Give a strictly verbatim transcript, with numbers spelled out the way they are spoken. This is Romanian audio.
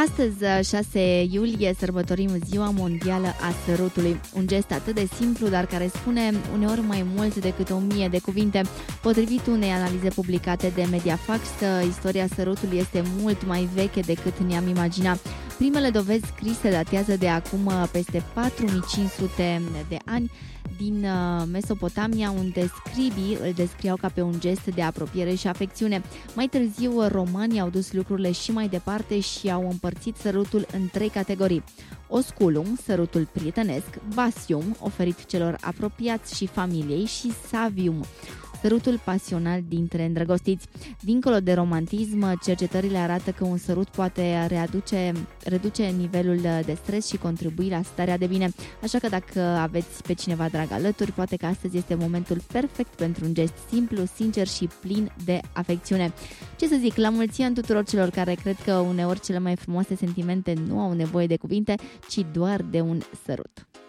Astăzi, șase iulie, sărbătorim Ziua Mondială a Sărutului. Un gest atât de simplu, dar care spune uneori mai mult decât o mie de cuvinte. Potrivit unei analize publicate de Mediafax, istoria sărutului este mult mai veche decât ne-am imaginat. Primele dovezi scrise datează de acum peste patru mii cinci sute de ani din Mesopotamia, unde scribii îl descriau ca pe un gest de apropiere și afecțiune. Mai târziu, romanii au dus lucrurile și mai departe și au împărțit sărutul în trei categorii: osculum, sărutul prietenesc; basium, oferit celor apropiați și familiei; și savium, sărutul pasional dintre îndrăgostiți. Dincolo de romantism, cercetările arată că un sărut poate readuce, reduce nivelul de stres și contribui la starea de bine. Așa că dacă aveți pe cineva drag alături, poate că astăzi este momentul perfect pentru un gest simplu, sincer și plin de afecțiune. Ce să zic, la mulți ani tuturor celor care cred că uneori cele mai frumoase sentimente nu au nevoie de cuvinte, ci doar de un sărut.